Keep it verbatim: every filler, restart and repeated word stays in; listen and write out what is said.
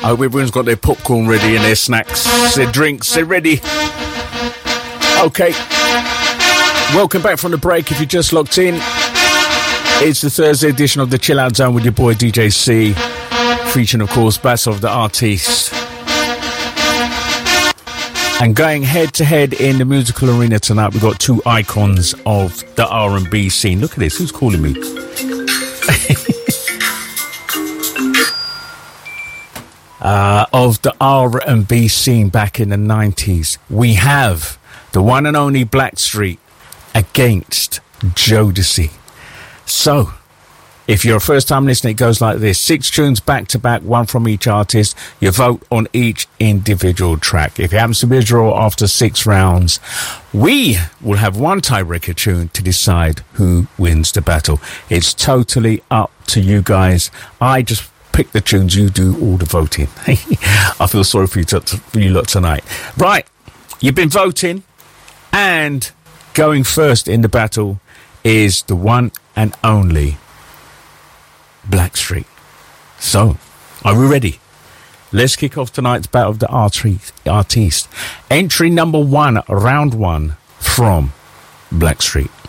I hope everyone's got their popcorn ready and their snacks, their drinks, they're ready. Okay. Welcome back from the break if you just locked in. It's the Thursday edition of the Chill Out Zone with your boy D J C, featuring, of course, Battle of the Artistes. And going head-to-head in the musical arena tonight, we've got two icons of the R and B scene. Look at this. Who's calling me? uh, of the R and B scene back in the nineties. We have the one and only Blackstreet against Jodeci. So, if you're a first-time listener, it goes like this. Six tunes back-to-back, one from each artist. You vote on each individual track. If it happens to be a draw after six rounds, we will have one tiebreaker tune to decide who wins the battle. It's totally up to you guys. I just pick the tunes. You do all the voting. I feel sorry for you, to, for you lot tonight. Right, you've been voting, and going first in the battle is the one and only Blackstreet. So, are we ready? Let's kick off tonight's Battle of the Artistes. Entry number one, round one, from Blackstreet.